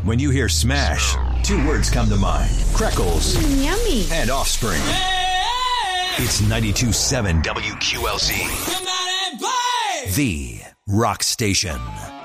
When you hear Smash, two words come to mind. Freckles Yummy. and Offspring. It's 92.7 WQLZ. The Rock Station.